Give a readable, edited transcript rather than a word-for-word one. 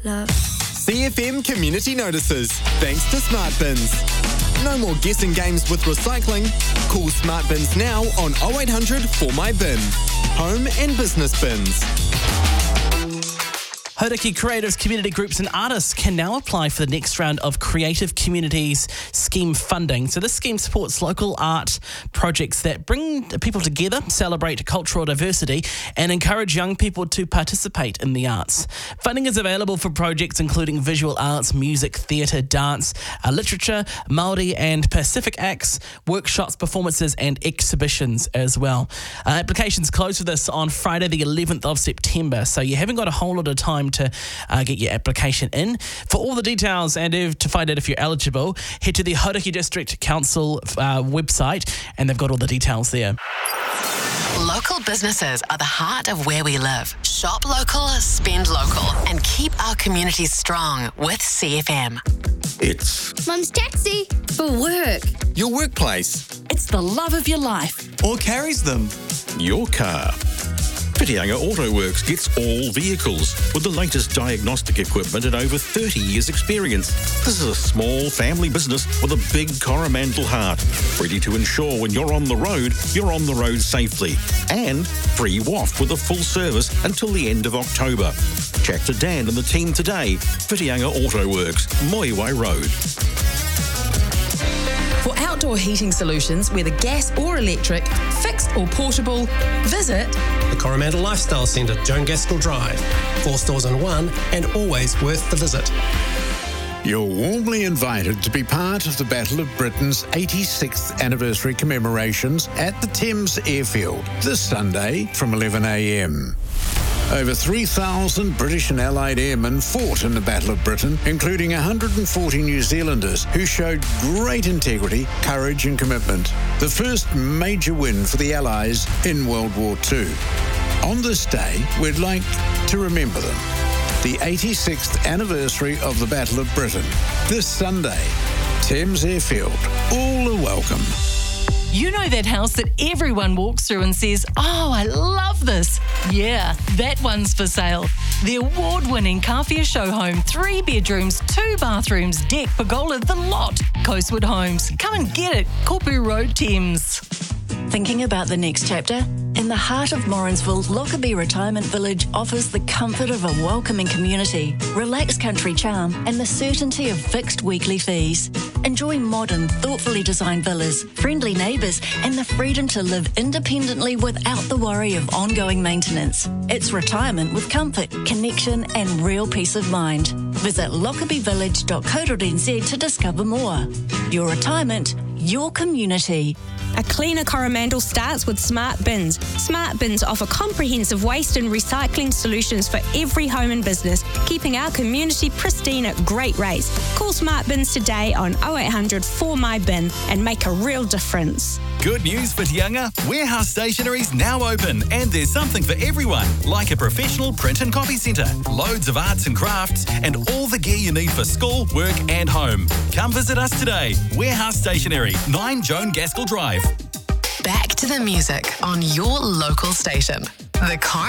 love. CFM Community Notices, thanks to Smart Bins. No more guessing games with recycling. Call Smart Bins now on 0800 For My Bin. Home and business bins. Hauraki creatives, community groups and artists can now apply for the next round of Creative Communities Scheme funding. So this scheme supports local art projects that bring people together, celebrate cultural diversity and encourage young people to participate in the arts. Funding is available for projects including visual arts, music, theatre, dance, literature, Māori and Pacific acts, workshops, performances and exhibitions as well. Applications close for this on Friday the 11th of September, so you haven't got a whole lot of time to get your application in. For all the details and to find out if you're eligible, head to the Hauraki District Council website and they've got all the details there. Local businesses are the heart of where we live. Shop local, spend local, and keep our communities strong with CFM. It's Mum's taxi. For work. Your workplace. It's the love of your life. Or carries them. your car. Whitianga Autoworks gets all vehicles with the latest diagnostic equipment and over 30 years' experience. This is a small family business with a big Coromandel heart, ready to ensure when you're on the road safely. And free WAF with a full service until the end of October. Chat to Dan and the team today. Whitianga Autoworks, Moiwai Road. For outdoor heating solutions, whether gas or electric, fixed or portable, visit the Coromandel Lifestyle Centre, Joan Gaskell Drive. 4 stores in one and always worth the visit. You're warmly invited to be part of the Battle of Britain's 86th anniversary commemorations at the Thames Airfield this Sunday from 11 a.m. Over 3,000 British and Allied airmen fought in the Battle of Britain, including 140 New Zealanders who showed great integrity, courage and commitment. The first major win for the Allies in World War II. On this day, we'd like to remember them. The 86th anniversary of the Battle of Britain. This Sunday, Thames Airfield. All are welcome. You know that house that everyone walks through and says, "Oh, I love this." Yeah, that one's for sale. The award-winning Kawhia Show Home, 3 bedrooms, 2 bathrooms, deck, pergola, the lot. Coastwood Homes. Come and get it. Kopu Road, Thames. Thinking about the next chapter? In the heart of Morrinsville, Lockerbie Retirement Village offers the comfort of a welcoming community, relaxed country charm, and the certainty of fixed weekly fees. Enjoy modern, thoughtfully designed villas, friendly neighbours, and the freedom to live independently without the worry of ongoing maintenance. It's retirement with comfort, connection, and real peace of mind. Visit lockerbievillage.co.nz to discover more. Your retirement, your community. A cleaner Coromandel starts with Smart Bins. Smart Bins offer comprehensive waste and recycling solutions for every home and business, keeping our community pristine at great rates. Call Smart Bins today on 0800 For My Bin and make a real difference. Good news for Whitianga. Warehouse Stationery's now open and there's something for everyone, like a professional print and copy centre, loads of arts and crafts, and all the gear you need for school, work and home. Come visit us today. Warehouse Stationery, 9 Joan Gaskell Drive. Back to the music on your local station. The